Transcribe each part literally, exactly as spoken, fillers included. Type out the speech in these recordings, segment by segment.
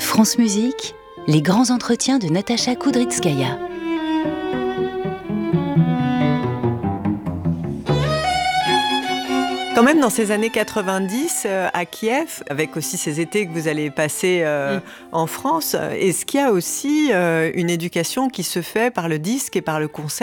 France Musique, les grands entretiens de Natacha Kudrytskaya. Quand même, dans ces années quatre-vingt-dix, euh, à Kiev, avec aussi ces étés que vous allez passer euh, mmh. en France, est-ce qu'il y a aussi euh, une éducation qui se fait par le disque et par le concert ?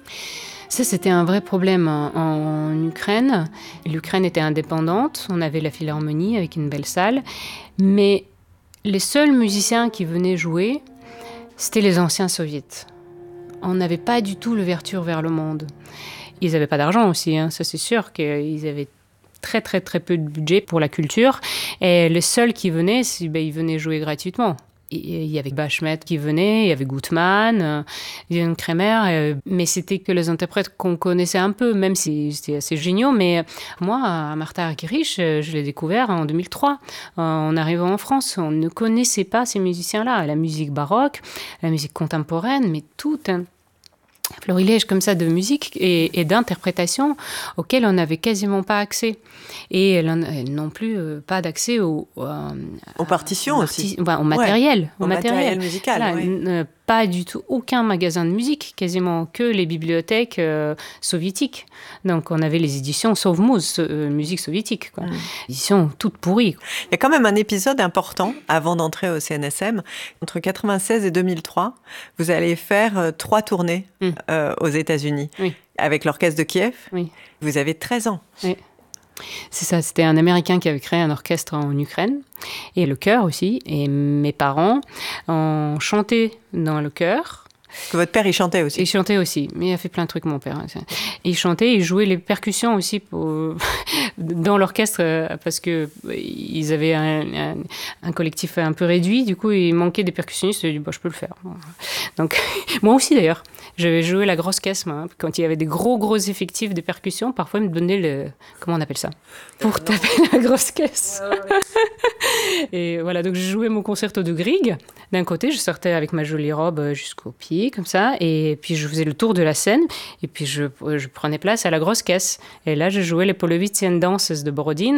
Ça, c'était un vrai problème en, en Ukraine. L'Ukraine était indépendante, on avait la Philharmonie avec une belle salle, mais les seuls musiciens qui venaient jouer, c'était les anciens soviétiques. On n'avait pas du tout l'ouverture vers le monde. Ils n'avaient pas d'argent aussi, hein, ça c'est sûr qu'ils avaient très très très peu de budget pour la culture. Et les seuls qui venaient, ben, ils venaient jouer gratuitement. Il y avait Bashmet qui venait, il y avait Gutmann, euh, Jan Kremer, euh, mais c'était que les interprètes qu'on connaissait un peu, même si c'était assez géniaux. Mais moi, Martha Argerich, je l'ai découvert en deux mille trois, en arrivant en France. On ne connaissait pas ces musiciens-là. La musique baroque, la musique contemporaine, mais tout un florilège comme ça de musique et, et d'interprétation auxquelles on n'avait quasiment pas accès. Et non plus euh, pas d'accès au, euh, aux partitions à, aussi. Bah, au matériel. Ouais, au, au matériel, matériel musical. Là, oui. n- pas du tout, aucun magasin de musique, quasiment que les bibliothèques euh, soviétiques. Donc on avait les éditions Sovmuz, euh, musique soviétique. Quoi. Mm. Éditions toutes pourries. Il y a quand même un épisode important avant d'entrer au C N S M. Entre quatre-vingt-seize et deux mille trois, vous allez faire euh, trois tournées mm. euh, aux États-Unis oui. avec l'orchestre de Kiev. Oui. Vous avez treize ans. Oui. C'est ça, c'était un Américain qui avait créé un orchestre en Ukraine, et le chœur aussi. Et mes parents ont chanté dans le chœur. Que votre père, il chantait aussi. Il chantait aussi, mais il a fait plein de trucs, mon père. Il chantait, il jouait les percussions aussi pour... dans l'orchestre, parce qu'ils avaient un, un, un collectif un peu réduit, du coup, il manquait des percussionnistes, il dit, bah, je peux le faire. Donc, moi aussi, d'ailleurs. J'avais joué la grosse caisse, moi. Quand il y avait des gros, gros effectifs de percussions, parfois, ils me donnaient le... Comment on appelle ça ? Pour taper la grosse caisse. Et voilà, donc je jouais mon concerto de Grieg. D'un côté, je sortais avec ma jolie robe jusqu'aux pieds, comme ça. Et puis, je faisais le tour de la scène. Et puis, je, je prenais place à la grosse caisse. Et là, je jouais les Polovitsian Dances de Borodine.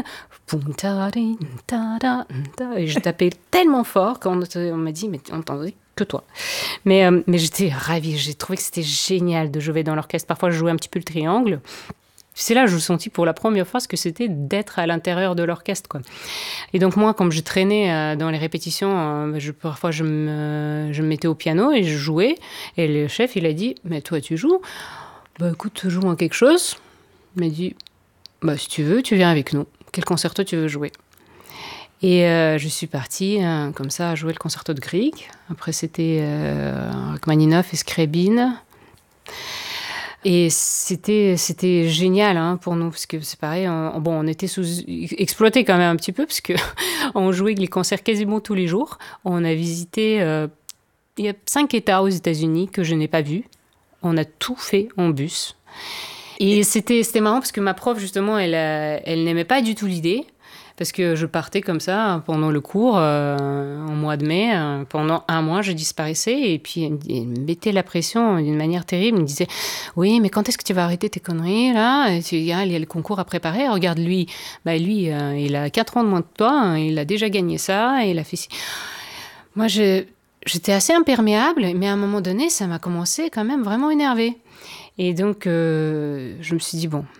Et je tapais tellement fort qu'on on m'a dit, mais on entendait que toi. Mais, euh, mais j'étais ravie. J'ai trouvé que c'était génial de jouer dans l'orchestre. Parfois, je jouais un petit peu le triangle. C'est là que je sentis pour la première fois ce que c'était d'être à l'intérieur de l'orchestre, quoi. Et donc moi, comme je traînais euh, dans les répétitions, euh, je, parfois je me, je me mettais au piano et je jouais. Et le chef, il a dit, mais toi, tu joues ? Bah écoute, joue-moi quelque chose. Il m'a dit, bah si tu veux, tu viens avec nous. Quel concerto tu veux jouer ? Et euh, je suis partie, hein, comme ça, à jouer le concerto de Grieg. Après, c'était euh, Rachmaninoff et Scriabine. Et c'était, c'était génial hein, pour nous, parce que c'est pareil, on, bon, on était sous-exploités quand même un petit peu, parce qu'on jouait les concerts quasiment tous les jours. On a visité, euh, il y a cinq États aux États-Unis que je n'ai pas vus. On a tout fait en bus. Et c'était, c'était marrant, parce que ma prof, justement, elle, elle n'aimait pas du tout l'idée. Parce que je partais comme ça pendant le cours, euh, en mois de mai. Euh, pendant un mois, je disparaissais. Et puis, elle, elle me mettait la pression d'une manière terrible. Elle me disait, oui, mais quand est-ce que tu vas arrêter tes conneries, là ? Et tu, ah, il y a le concours à préparer. Regarde, lui, bah, lui euh, il a quatre ans de moins que toi. Hein, il a déjà gagné ça. Et il a fait ci. Moi, je, j'étais assez imperméable. Mais à un moment donné, ça m'a commencé quand même vraiment énerver. Et donc, euh, je me suis dit, bon...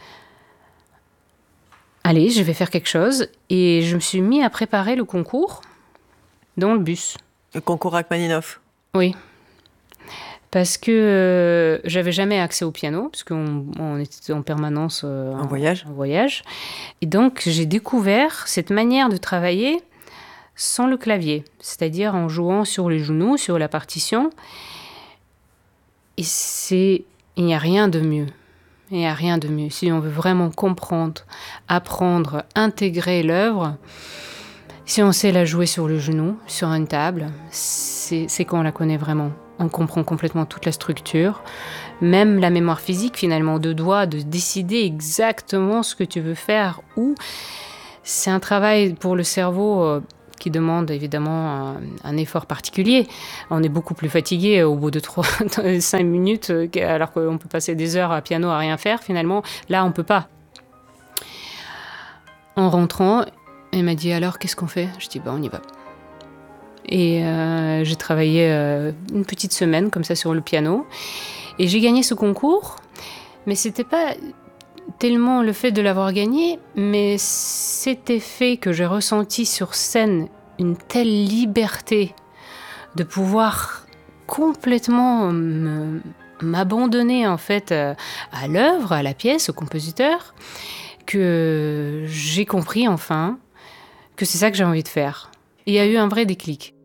Allez, je vais faire quelque chose. Et je me suis mis à préparer le concours dans le bus. Le concours Rachmaninoff ? Oui. Parce que euh, j'avais jamais accès au piano, parce qu'on on était en permanence euh, en, voyage. en voyage. Et donc, j'ai découvert cette manière de travailler sans le clavier, c'est-à-dire en jouant sur les genoux, sur la partition. Et c'est... il n'y a rien de mieux. Il n'y a rien de mieux. Si on veut vraiment comprendre, apprendre, intégrer l'œuvre, si on sait la jouer sur le genou, sur une table, c'est, c'est qu'on la connaît vraiment. On comprend complètement toute la structure, même la mémoire physique finalement, de doigts, de décider exactement ce que tu veux faire. Ou c'est un travail pour le cerveau... Euh, qui demande évidemment un, un effort particulier. On est beaucoup plus fatigué au bout de trois, cinq minutes, alors qu'on peut passer des heures à piano à rien faire. Finalement, là, on ne peut pas. En rentrant, elle m'a dit, alors, qu'est-ce qu'on fait ? Je dis, bah, on y va. Et euh, j'ai travaillé euh, une petite semaine comme ça sur le piano. Et j'ai gagné ce concours, mais c'était pas tellement le fait de l'avoir gagné, mais cet effet que j'ai ressenti sur scène, une telle liberté de pouvoir complètement me, m'abandonner en fait à l'œuvre, à la pièce, au compositeur, que j'ai compris enfin que c'est ça que j'ai envie de faire. Il y a eu un vrai déclic.